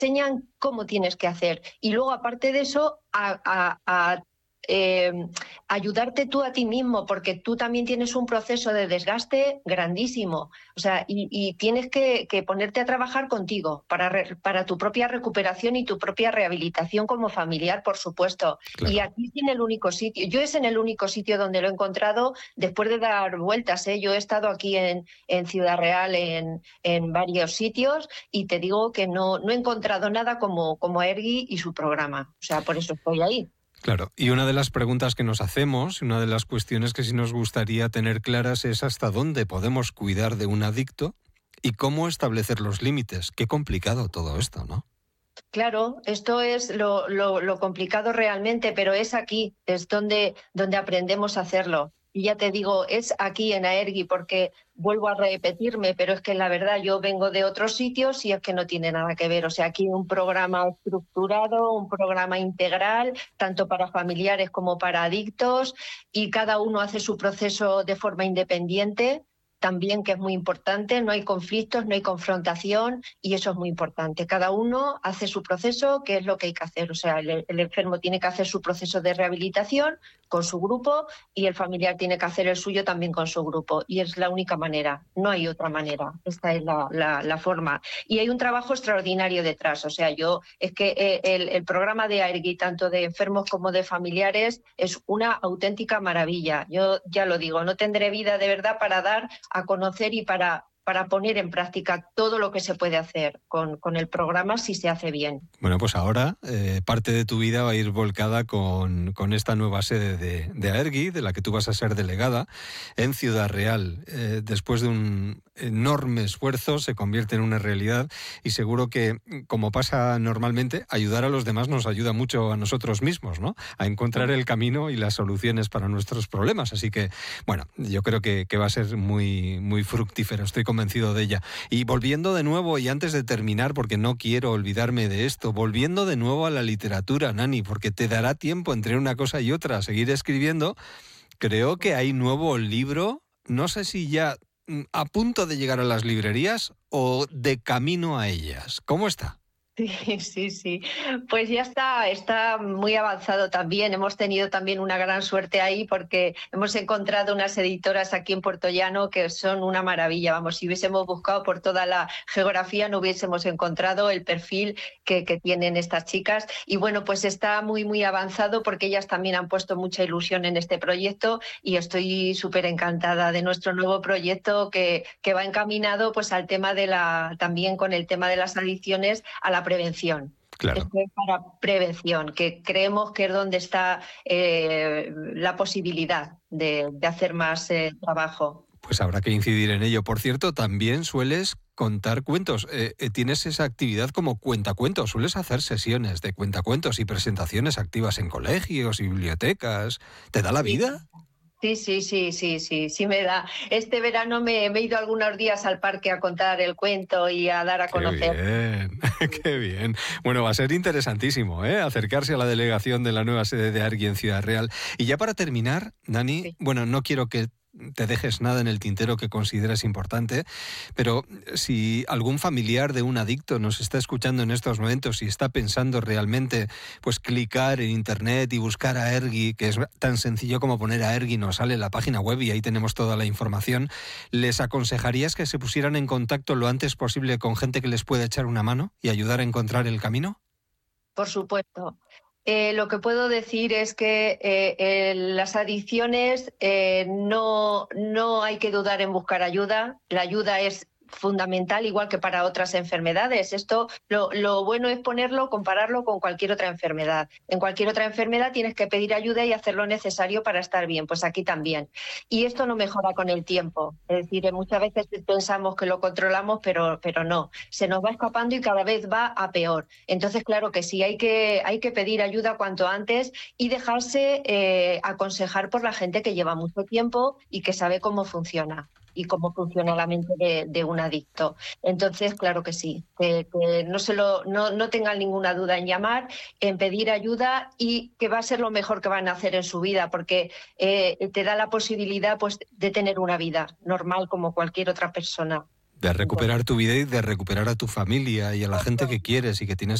enseñan cómo tienes que hacer. Y luego, aparte de eso, ayudarte tú a ti mismo, porque tú también tienes un proceso de desgaste grandísimo, o sea, y tienes que ponerte a trabajar contigo para tu propia recuperación y tu propia rehabilitación como familiar, por supuesto. Claro. Y aquí es en el único sitio, yo es en el único sitio donde lo he encontrado después de dar vueltas, ¿eh? Yo he estado aquí en Ciudad Real en varios sitios y te digo que no he encontrado nada como Aergi y su programa, o sea, por eso estoy ahí. Claro, y una de las preguntas que nos hacemos, una de las cuestiones que sí nos gustaría tener claras es hasta dónde podemos cuidar de un adicto y cómo establecer los límites. Qué complicado todo esto, ¿no? Claro, esto es lo complicado realmente, pero es aquí, es donde aprendemos a hacerlo. Y ya te digo, es aquí en Aergi, porque vuelvo a repetirme, pero es que la verdad yo vengo de otros sitios y es que no tiene nada que ver. O sea, aquí un programa estructurado, un programa integral, tanto para familiares como para adictos, y cada uno hace su proceso de forma independiente. También, que es muy importante, no hay conflictos, no hay confrontación y eso es muy importante. Cada uno hace su proceso, que es lo que hay que hacer. O sea, el enfermo tiene que hacer su proceso de rehabilitación con su grupo y el familiar tiene que hacer el suyo también con su grupo. Y es la única manera, no hay otra manera. Esta es la forma. Y hay un trabajo extraordinario detrás. O sea, es que el programa de Aergi, tanto de enfermos como de familiares, es una auténtica maravilla. Yo ya lo digo, no tendré vida de verdad para dar a conocer y para poner en práctica todo lo que se puede hacer con el programa si se hace bien. Bueno, pues ahora parte de tu vida va a ir volcada con esta nueva sede de Aergi, de la que tú vas a ser delegada, en Ciudad Real. Después de un enorme esfuerzo se convierte en una realidad y seguro que, como pasa normalmente, ayudar a los demás nos ayuda mucho a nosotros mismos, ¿no? A encontrar el camino y las soluciones para nuestros problemas. Así que, bueno, yo creo que va a ser muy, muy fructífero, estoy convencido de ella. Y volviendo de nuevo, y antes de terminar, porque no quiero olvidarme de esto, volviendo de nuevo a la literatura, Nani, porque te dará tiempo entre una cosa y otra a seguir escribiendo. Creo que hay nuevo libro, no sé si ya a punto de llegar a las librerías o de camino a ellas. ¿Cómo está? Sí. Pues ya está muy avanzado también. Hemos tenido también una gran suerte ahí porque hemos encontrado unas editoras aquí en Puerto Llano que son una maravilla. Vamos, si hubiésemos buscado por toda la geografía no hubiésemos encontrado el perfil que tienen estas chicas. Y bueno, pues está muy, muy avanzado porque ellas también han puesto mucha ilusión en este proyecto y estoy súper encantada de nuestro nuevo proyecto que va encaminado pues al tema también con el tema de las adicciones a la prevención. Claro. Esto es para prevención, que creemos que es donde está la posibilidad de hacer más trabajo. Pues habrá que incidir en ello. Por cierto, también sueles contar cuentos. Tienes esa actividad como cuentacuentos. Sueles hacer sesiones de cuentacuentos y presentaciones activas en colegios y bibliotecas. ¿Te da la vida? Sí me da. Este verano me he ido algunos días al parque a contar el cuento y a dar a conocer. ¡Qué bien! ¡Qué bien! Bueno, va a ser interesantísimo, acercarse a la delegación de la nueva sede de Aergi en Ciudad Real. Y ya para terminar, Nani, Sí. bueno, no quiero que te dejes nada en el tintero que consideres importante, pero si algún familiar de un adicto nos está escuchando en estos momentos y está pensando realmente, pues clicar en internet y buscar a Aergi, que es tan sencillo como poner a Aergi, nos sale la página web y ahí tenemos toda la información, ¿les aconsejarías que se pusieran en contacto lo antes posible con gente que les pueda echar una mano y ayudar a encontrar el camino? Por supuesto. Lo que puedo decir es que las adicciones no hay que dudar en buscar ayuda. La ayuda es fundamental, igual que para otras enfermedades. Esto lo bueno es compararlo con cualquier otra enfermedad. En cualquier otra enfermedad tienes que pedir ayuda y hacer lo necesario para estar bien, pues aquí también. Y esto no mejora con el tiempo. Es decir, muchas veces pensamos que lo controlamos, pero no. Se nos va escapando y cada vez va a peor. Entonces, claro que sí, hay que pedir ayuda cuanto antes y dejarse aconsejar por la gente que lleva mucho tiempo y que sabe cómo funciona y cómo funciona la mente de un adicto. Entonces, claro que sí, que no tengan ninguna duda en llamar, en pedir ayuda y que va a ser lo mejor que van a hacer en su vida, porque te da la posibilidad pues, de tener una vida normal como cualquier otra persona. De recuperar tu vida y de recuperar a tu familia y a la gente que quieres y que tienes